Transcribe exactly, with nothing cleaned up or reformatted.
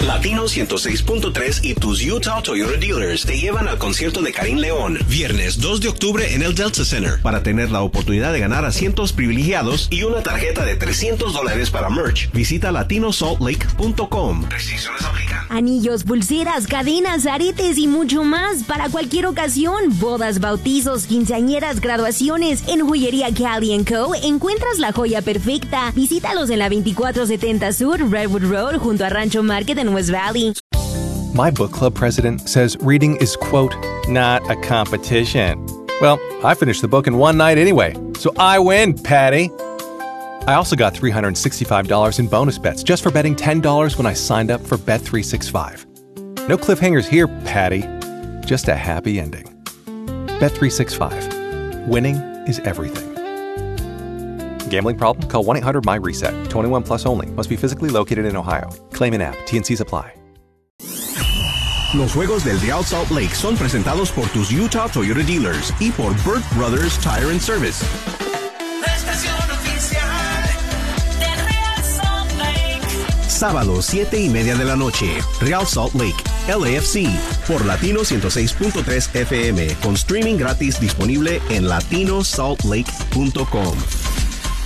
Latino ciento seis punto tres y tus Utah Toyota Dealers te llevan al concierto de Karim León, viernes dos de octubre en el Delta Center, para tener la oportunidad de ganar asientos privilegiados y una tarjeta de trescientos dólares para merch. Visita latino salt lake punto com. Restricciones aplican. Anillos, pulseras, cadenas, aretes y mucho más para cualquier ocasión. Bodas, bautizos, quinceañeras, graduaciones. En Joyería Cali and Co. encuentras la joya perfecta. Visítalos en la veinticuatro setenta Sur, Redwood Road, junto a Rancho Market en West Valley. My book club president says reading is, quote, not a competition. Well, I finished the book in one night anyway, so I win, Patty. I also got three hundred sixty-five dollars in bonus bets just for betting ten dollars when I signed up for Bet three sixty-five. No cliffhangers here, Patty. Just a happy ending. Bet three sixty-five. Winning is everything. Gambling problem? Call one eight hundred M Y reset. twenty-one plus only. Must be physically located in Ohio. Claim in app. T N Cs apply. Los juegos del Real Salt Lake son presentados por tus Utah Toyota Dealers y por Burt Brothers Tire and Service. La estación oficial de Real Salt Lake. Sábado, siete y media de la noche. Real Salt Lake, L A F C, por Latino ciento seis punto tres F M, con streaming gratis disponible en latino salt lake punto com.